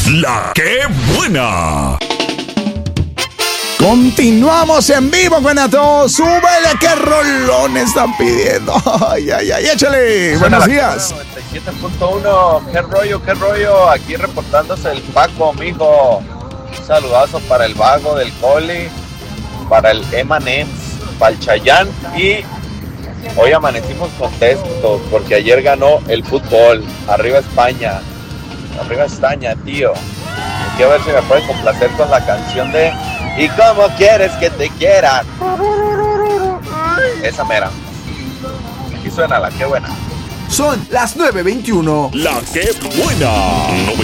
La que buena. Continuamos en vivo con a todos. Súbele, qué rolón están pidiendo. Ay, ay, ay, échale. Buenos días. 97.1, qué rollo. Aquí reportándose el Paco, mijo. Un saludazo para el Vago del Coli, para el Emanems, para el Chayán. Y hoy amanecimos contentos porque ayer ganó el fútbol. Arriba España. Arriba España, tío. Aquí a ver si me pueden complacer con la canción de ¿Y cómo quieres que te quieran? Esa mera. Aquí suena la que buena. Son las 9:21. La que buena.